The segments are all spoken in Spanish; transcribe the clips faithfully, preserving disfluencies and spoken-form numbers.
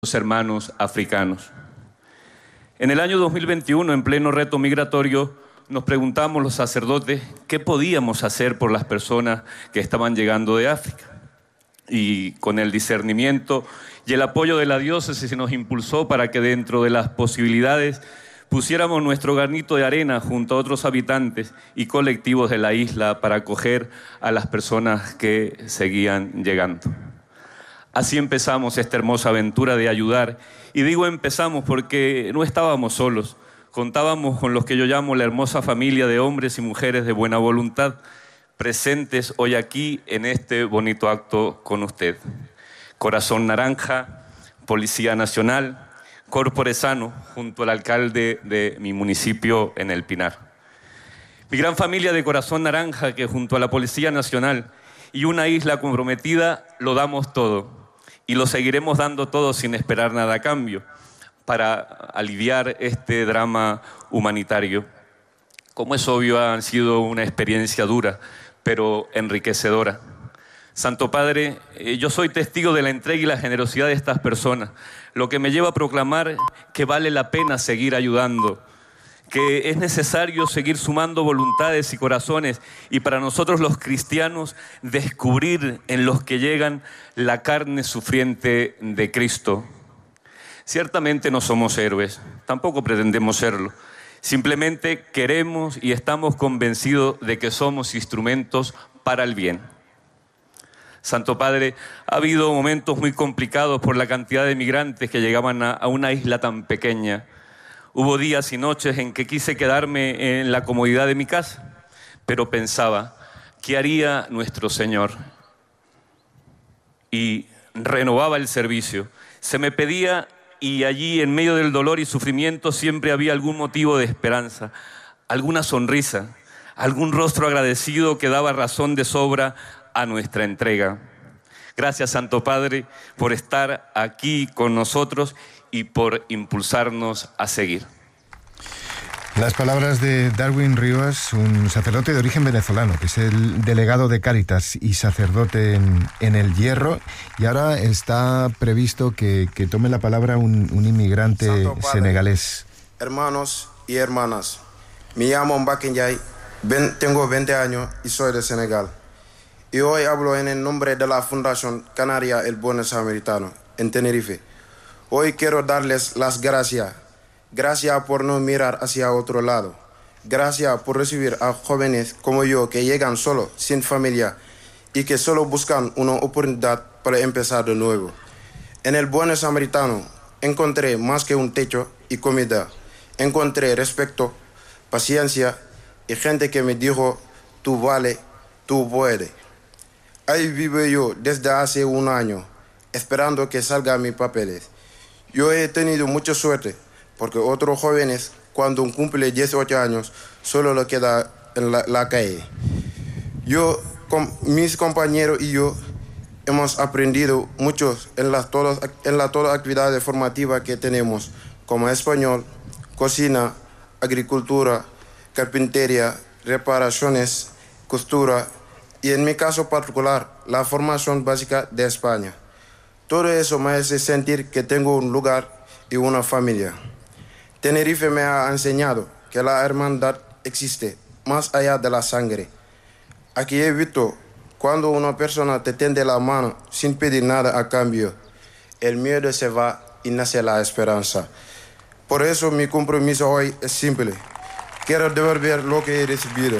hermanos africanos. En el año dos mil veintiuno, en pleno reto migratorio, nos preguntamos los sacerdotes qué podíamos hacer por las personas que estaban llegando de África. Y con el discernimiento y el apoyo de la diócesis se nos impulsó para que dentro de las posibilidades pusiéramos nuestro granito de arena junto a otros habitantes y colectivos de la isla para acoger a las personas que seguían llegando. Así empezamos esta hermosa aventura de ayudar, y digo empezamos porque no estábamos solos, contábamos con los que yo llamo la hermosa familia de hombres y mujeres de buena voluntad, presentes hoy aquí en este bonito acto con usted. Corazón Naranja, Policía Nacional, Corpore Sano, junto al alcalde de mi municipio en El Pinar. Mi gran familia de Corazón Naranja, que junto a la Policía Nacional y una isla comprometida, lo damos todo. Y lo seguiremos dando todo sin esperar nada a cambio para aliviar este drama humanitario. Como es obvio, ha sido una experiencia dura, pero enriquecedora. Santo Padre, eh, yo soy testigo de la entrega y la generosidad de estas personas, lo que me lleva a proclamar que vale la pena seguir ayudando, que es necesario seguir sumando voluntades y corazones, y para nosotros los cristianos descubrir en los que llegan la carne sufriente de Cristo. Ciertamente no somos héroes, tampoco pretendemos serlo. Simplemente queremos y estamos convencidos de que somos instrumentos para el bien. Santo Padre, ha habido momentos muy complicados por la cantidad de migrantes que llegaban a, a una isla tan pequeña. Hubo días y noches en que quise quedarme en la comodidad de mi casa, pero pensaba, ¿qué haría nuestro Señor? Y renovaba el servicio. Se me pedía, y allí en medio del dolor y sufrimiento siempre había algún motivo de esperanza, alguna sonrisa, algún rostro agradecido que daba razón de sobra a nuestra entrega. Gracias, Santo Padre, por estar aquí con nosotros y por impulsarnos a seguir. Las palabras de Darwin Rivas, un sacerdote de origen venezolano, que es el delegado de Cáritas y sacerdote en, en El Hierro, y ahora está previsto que, que tome la palabra un, un inmigrante Padre, senegalés. Hermanos y hermanas, me llamo Mbacké Ndiaye, tengo veinte años y soy de Senegal. Y hoy hablo en el nombre de la Fundación Canaria El Buen Samaritano, en Tenerife. Hoy quiero darles las gracias. Gracias por no mirar hacia otro lado. Gracias por recibir a jóvenes como yo que llegan solos, sin familia, y que solo buscan una oportunidad para empezar de nuevo. En El Buen Samaritano encontré más que un techo y comida. Encontré respeto, paciencia y gente que me dijo, tú vale, tú puedes. Ahí vivo yo desde hace un año, esperando que salgan mis papeles. Yo he tenido mucha suerte, porque otros jóvenes, cuando cumple dieciocho años, solo le queda en la, la calle. Yo, con mis compañeros y yo, hemos aprendido mucho en las todas en la todas actividades formativas que tenemos, como español, cocina, agricultura, carpintería, reparaciones, costura, y en mi caso particular, la formación básica de España. Todo eso me hace sentir que tengo un lugar y una familia. Tenerife me ha enseñado que la hermandad existe más allá de la sangre. Aquí he visto cuando una persona te tiende la mano sin pedir nada a cambio, el miedo se va y nace la esperanza. Por eso mi compromiso hoy es simple. Quiero devolver lo que he recibido.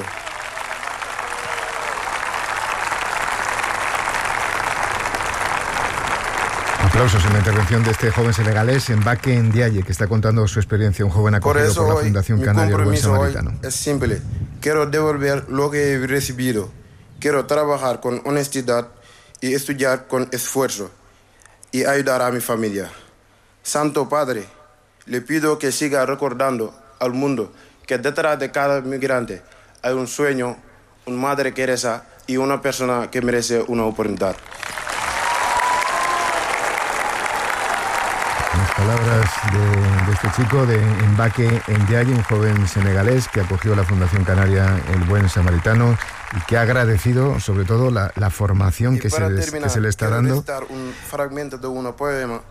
Aplausos en la intervención de este joven senegalés, Mbacké Ndiaye, que está contando su experiencia, un joven acogido por, por la Fundación Canaria El Buen Samaritano. Es simple. Quiero devolver lo que he recibido. Quiero trabajar con honestidad y estudiar con esfuerzo y ayudar a mi familia. Santo Padre, le pido que siga recordando al mundo que detrás de cada migrante hay un sueño, una madre Teresa y una persona que merece una oportunidad. Las palabras de, de este chico, de Mbacké Ndiaye, un joven senegalés que acogió la Fundación Canaria El Buen Samaritano y que ha agradecido sobre todo la, la formación que se, les, terminar, que se le está dando. Un fragmento de un poema